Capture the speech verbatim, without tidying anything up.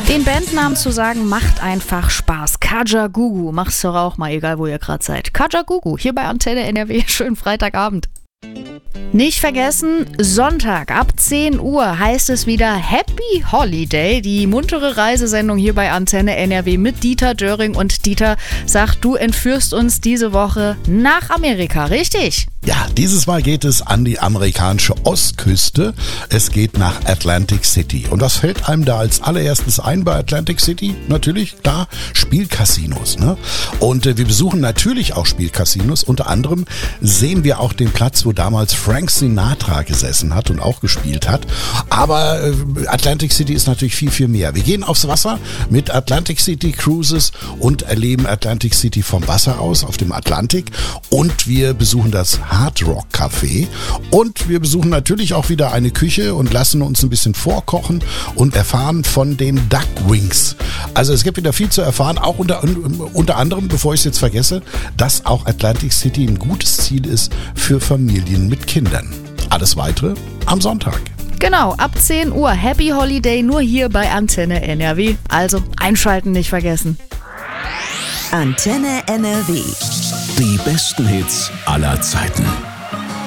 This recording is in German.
Den Bandnamen zu sagen macht einfach Spaß. Kajagoogoo, mach's doch auch mal, egal wo ihr gerade seid. Kajagoogoo, hier bei Antenne N R W, schönen Freitagabend. Nicht vergessen, Sonntag ab zehn Uhr heißt es wieder Happy Holiday, die muntere Reisesendung hier bei Antenne N R W mit Dieter Döring. Und Dieter sagt, du entführst uns diese Woche nach Amerika, richtig? Ja, dieses Mal geht es an die amerikanische Ostküste. Es geht nach Atlantic City. Und was fällt einem da als allererstes ein bei Atlantic City? Natürlich, klar, Spielcasinos. Ne? Und äh, wir besuchen natürlich auch Spielcasinos. Unter anderem sehen wir auch den Platz, wo damals Frank Sinatra gesessen hat und auch gespielt hat. Aber äh, Atlantic City ist natürlich viel, viel mehr. Wir gehen aufs Wasser mit Atlantic City Cruises und erleben Atlantic City vom Wasser aus auf dem Atlantik. Und wir besuchen das Hard Rock Café und wir besuchen natürlich auch wieder eine Küche und lassen uns ein bisschen vorkochen und erfahren von den Duck Wings. Also es gibt wieder viel zu erfahren, auch unter, unter anderem, bevor ich es jetzt vergesse, dass auch Atlantic City ein gutes Ziel ist für Familien mit Kindern. Alles Weitere am Sonntag. Genau, ab zehn Uhr Happy Holiday nur hier bei Antenne N R W. Also einschalten nicht vergessen. Antenne N R W. Die besten Hits aller Zeiten.